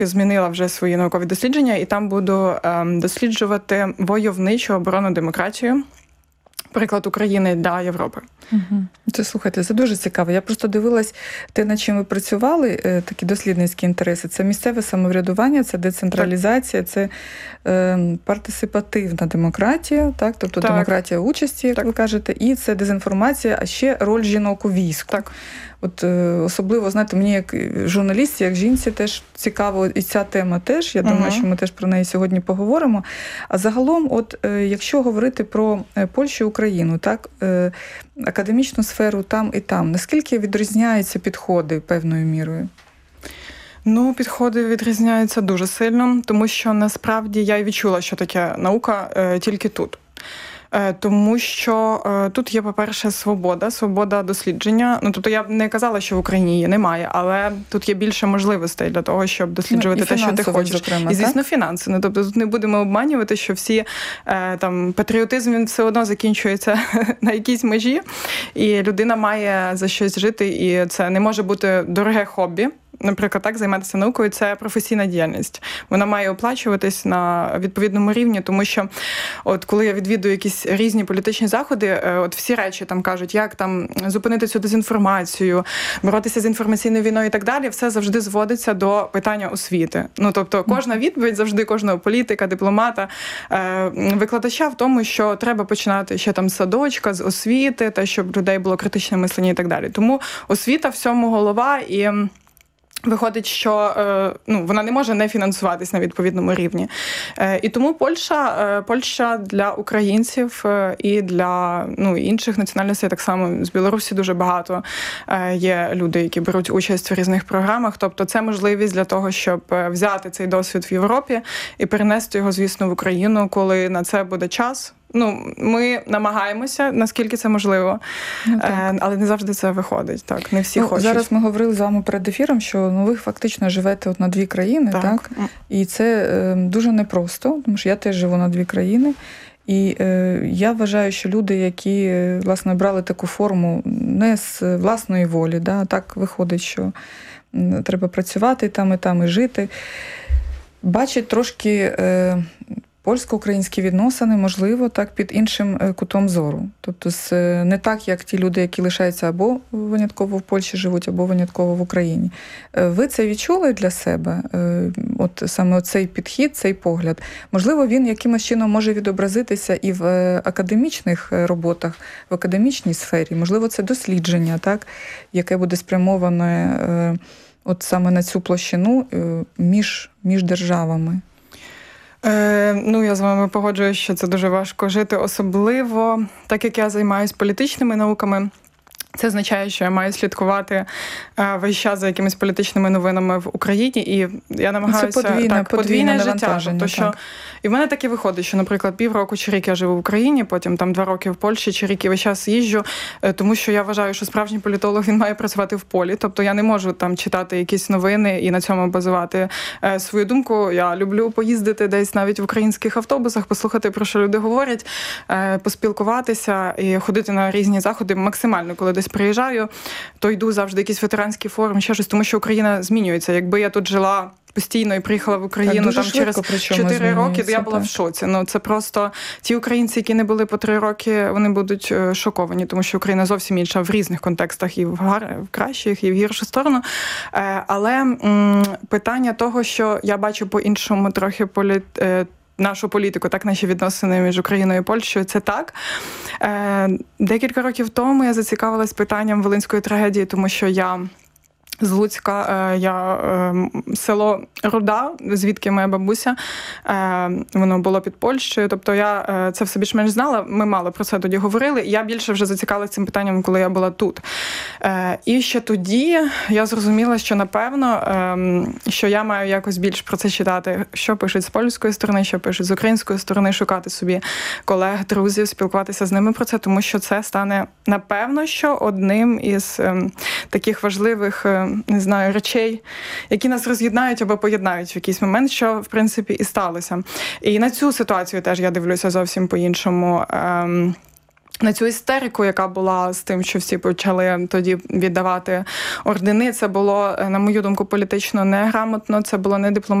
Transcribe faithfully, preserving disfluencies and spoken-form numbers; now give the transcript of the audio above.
змінила вже свої наукові дослідження, і там буду ем, досліджувати войовничу оборону демократію. Приклад України для Європи. Угу. Це, слухайте, це дуже цікаво. Я просто дивилась те, над чим ви працювали, такі дослідницькі інтереси. Це місцеве самоврядування, це децентралізація, так. Це е, партисипативна демократія, так? Тобто так. демократія участі, як так. ви кажете, і це дезінформація, а ще роль жінок у війську. Так. От особливо, знаєте, мені як журналістці, як жінці теж цікаво, і ця тема теж. Я uh-huh. думаю, що ми теж про неї сьогодні поговоримо. А загалом, от якщо говорити про Польщу і Україну, так, академічну сферу там і там, наскільки відрізняються підходи певною мірою? Ну, підходи відрізняються дуже сильно, тому що насправді я й відчула, що таке наука е, тільки тут. Тому що е, тут є, по-перше, свобода, свобода дослідження. Ну, тобто я б не казала, що в Україні її немає, але тут є більше можливостей для того, щоб досліджувати ну, те, що ти хочеш. Зокрема, і, звісно, так? фінанси. Ну, тобто тут не будемо обманювати, що всі е, там патріотизм, він все одно закінчується на якійсь межі, і людина має за щось жити, і це не може бути дороге хобі. Наприклад, так, займатися наукою – це професійна діяльність. Вона має оплачуватись на відповідному рівні, тому що от коли я відвідую якісь різні політичні заходи, от всі речі там кажуть, як там зупинити цю дезінформацію, боротися з інформаційною війною і так далі, все завжди зводиться до питання освіти. Ну, тобто кожна відповідь завжди кожного політика, дипломата, викладача в тому, що треба починати ще там з садочка, з освіти, та щоб людей було критичне мислення і так далі. Тому освіта всьому голова, і виходить, що ну, вона не може не фінансуватись на відповідному рівні. І тому Польща, Польща для українців і для ну, інших національностей, так само з Білорусі дуже багато є люди, які беруть участь в різних програмах. Тобто це можливість для того, щоб взяти цей досвід в Європі і перенести його, звісно, в Україну, коли на це буде час. Ну, ми намагаємося, наскільки це можливо, ну, е, але не завжди це виходить. Так, не всі ну, хочуть. Зараз ми говорили з вами перед ефіром, що ну, ви фактично живете от на дві країни, так? так? І це е, дуже непросто, тому що я теж живу на дві країни. І е, я вважаю, що люди, які, власне, брали таку форму не з власної волі, да, так виходить, що треба працювати там і там і жити, бачать трошки Е, польсько-українські відносини, можливо, так під іншим кутом зору. Тобто не так, як ті люди, які лишаються або винятково в Польщі живуть, або винятково в Україні. Ви це відчули для себе? От саме цей підхід, цей погляд. Можливо, він якимось чином може відобразитися і в академічних роботах, в академічній сфері. Можливо, це дослідження, так, яке буде спрямоване от саме на цю площину між, між державами. Е, ну, я з вами погоджуюсь, що це дуже важко жити, особливо, так як я займаюся політичними науками. Це означає, що я маю слідкувати е, весь час за якимись політичними новинами в Україні, і я намагаюся... Це подвійне, так, подвійне життя. Тобто, що... Так. І в мене так і виходить, що, наприклад, півроку чи рік я живу в Україні, потім там два роки в Польщі, чи рік і весь час їжджу, е, тому що я вважаю, що справжній політолог, він має працювати в полі. Тобто я не можу там читати якісь новини і на цьому базувати е, свою думку. Я люблю поїздити десь навіть в українських автобусах, послухати, про що люди говорять, е, поспілкуватися і ходити на різні заходи максимально, коли десь приїжджаю, то йду завжди якийсь ветеранський форум, ще щось, тому що Україна змінюється. Якби я тут жила постійно і приїхала в Україну так, там швидко, через чотири роки, то я була так. в шоці. Ну, це просто ті українці, які не були по три роки, вони будуть шоковані, тому що Україна зовсім інша в різних контекстах, і в, гар... в кращих, і в гіршу сторону. Але м- питання того, що я бачу по-іншому трохи полі... нашу політику, так, наші відносини між Україною і Польщею, це так. Е, декілька років тому я зацікавилась питанням Волинської трагедії, тому що я з Луцька, я село Руда, звідки моя бабуся, воно було під Польщею, тобто я це все більш-менш знала, ми мало про це тоді говорили, я більше вже зацікавилася цим питанням, коли я була тут. І ще тоді я зрозуміла, що напевно, що я маю якось більш про це читати, що пишуть з польської сторони, що пишуть з української сторони, шукати собі колег, друзів, спілкуватися з ними про це, тому що це стане, напевно, що одним із таких важливих, не знаю, речей, які нас роз'єднають або поєднають в якийсь момент, що, в принципі, і сталося. І на цю ситуацію теж я дивлюся зовсім по-іншому. на цю істерику, яка була з тим, що всі почали тоді віддавати ордени. Це було, на мою думку, політично неграмотно, це було не дипломатично.